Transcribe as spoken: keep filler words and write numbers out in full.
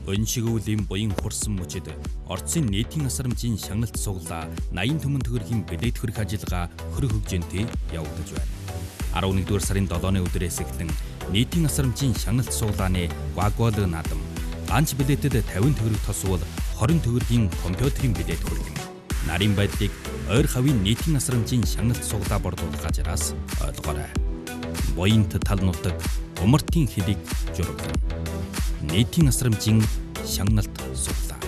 Өншигүүлийн буян хурсан мөчөд Орцын нийтийн асрамжийн шагналт суглаа наян төмөн төгрөгийн билет хөрөх ажиллагаа хөрөх хөгжинтэй явагдаж байна. арван нэгдүгээр сарын долооны өдрөөс эхлэн нийтийн асрамжийн шагналт суглааны Гуагуал наадам ганц билетэд тавин төгрөг тосвол хорин төгрөгийн компьютерийн билет хүргэн. Нарийн байдлыг ойр хавийн нийтийн асрамжийн шагналт суглаа борлуулах ажраас ойлгоорой. Буянт тал нутаг умартын хэлийг жураглана. Нийтийн асрамжийн шагналт суглаа.